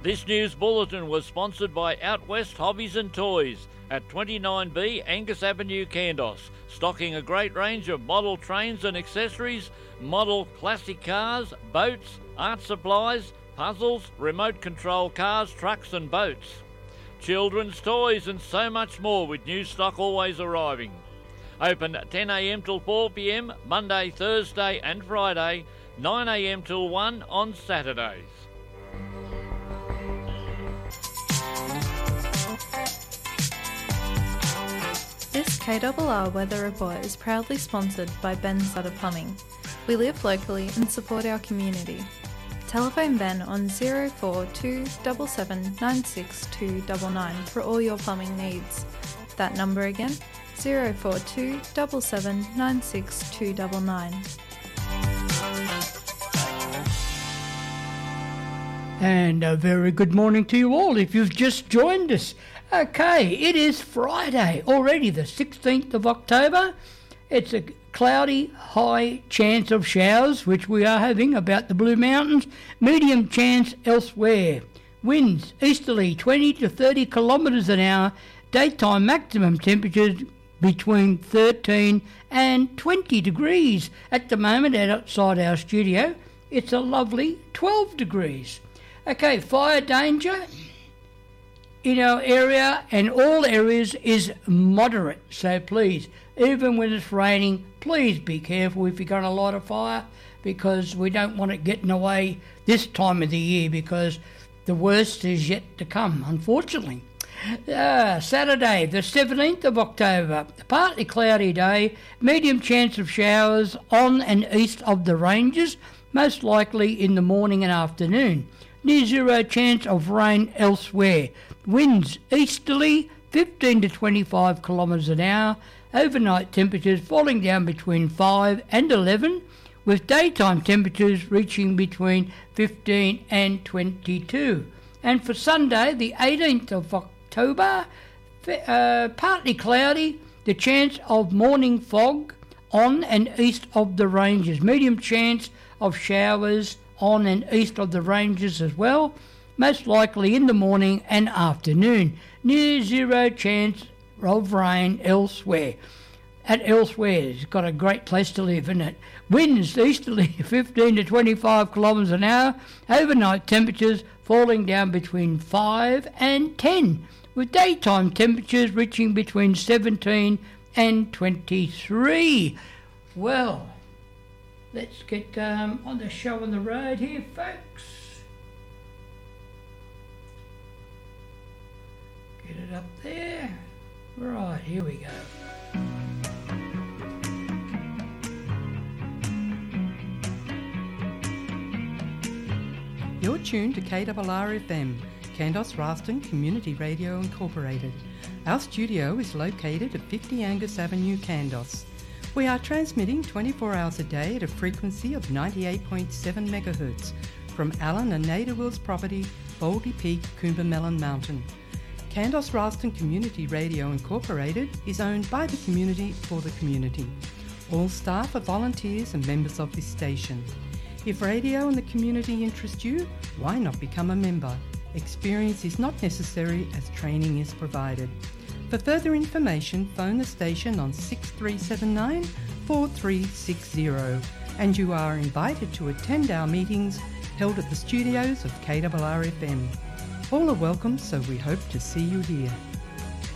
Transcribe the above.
This news bulletin was sponsored by Out West Hobbies and Toys at 29B Angus Avenue, Kandos, stocking a great range of model trains and accessories, model classic cars, boats, art supplies, puzzles, remote control cars, trucks and boats, children's toys and so much more, with new stock always arriving. Open 10am till 4pm, Monday, Thursday and Friday, 9am till 1 on Saturdays. This KRR Weather Report is proudly sponsored by Ben Sutter Plumbing. We live locally and support our community. Telephone Ben on 042 7796299 for all your plumbing needs. That number again, 042 7796299. And a very good morning to you all if you've just joined us. Okay, it is Friday, already the 16th of October. It's a cloudy, high chance of showers, which we are having about the Blue Mountains. Medium chance elsewhere. Winds easterly 20 to 30 kilometres an hour. Daytime maximum temperatures between 13 and 20 degrees. At the moment, outside our studio, it's a lovely 12 degrees. Okay, fire danger in our area and all areas is moderate, so please, even when it's raining, please be careful if you're going to light a fire, because we don't want it getting away this time of the year, because the worst is yet to come, unfortunately. Saturday, the 17th of October, partly cloudy day, medium chance of showers on and east of the ranges, most likely in the morning and afternoon. Near zero chance of rain elsewhere. Winds easterly 15 to 25 kilometres an hour. Overnight temperatures falling down between 5 and 11, with daytime temperatures reaching between 15 and 22. And for Sunday, the 18th of October, partly cloudy, the chance of morning fog on and east of the ranges. Medium chance of showers on and east of the ranges as well, most likely in the morning and afternoon. Near zero chance of rain elsewhere. At elsewhere, it's got a great place to live, isn't it? Winds easterly 15 to 25 kilometres an hour. Overnight temperatures falling down between 5 and 10, with daytime temperatures reaching between 17 and 23. Well, let's get on the show on the road here, folks. Get it up there. Right, here we go. You're tuned to KRR FM, Kandos Raston Community Radio Incorporated. Our studio is located at 50 Angus Avenue, Kandos. We are transmitting 24 hours a day at a frequency of 98.7 MHz from Allen and Nada Wills property, Baldy Peak, Coombermelon Mountain. Kandos Raston Community Radio Incorporated is owned by the community for the community. All staff are volunteers and members of this station. If radio and the community interest you, why not become a member? Experience is not necessary as training is provided. For further information, phone the station on 6379 4360, and you are invited to attend our meetings held at the studios of KRR FM. All are welcome, so we hope to see you here.